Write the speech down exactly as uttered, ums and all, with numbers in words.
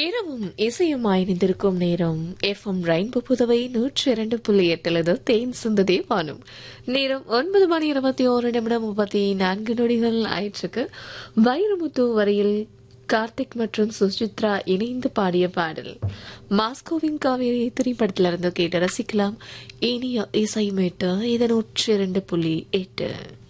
இரவும் இசையுமாய் இணைந்திருக்கும் நேரம் எஃப்எம் ரெயின்போ புதுவை நூற்றி இரண்டு புள்ளி எட்டில் தேன் சிந்ததே வானம். நேரம் ஒன்பது மணி இருபத்தி ஓரு நிமிடம் முப்பத்தி நான்கு நொடிகள் ஆயிற்றுக்கு. வைரமுத்து வரையில் கார்த்திக் மற்றும் சுசித்ரா இணைந்து பாடிய பாடல் மாஸ்கோவின் காவேரி திரைப்படத்திலிருந்து கேட்டு ரசிக்கலாம். இனிய இசை மேட்டு இது நூற்றி இரண்டு புள்ளி எட்டு.